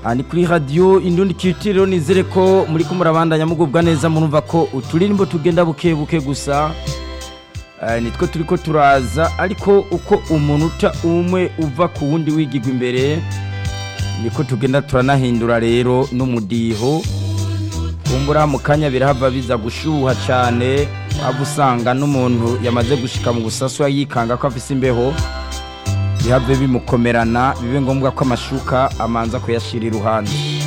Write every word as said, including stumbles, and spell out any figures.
Ani kuri radio Indundi Culture nizere ko muri ko murabandanya mugubwa neza murumva ko uturirimbo tugenda buke buke gusa uh, nitwo turiko turaza ariko uko umunota umwe uva ku wundi wigigwa imbere niko tugenda turanahindura rero n'umudiho kumbura mu kanya birahava biza gushuha cyane abusanga n'umuntu yamaze gushika mu gusaswa yikanga ko afise imbeho bihave bimukomerana bibe ngombwa ko amashuka amanza kuyashira iruhande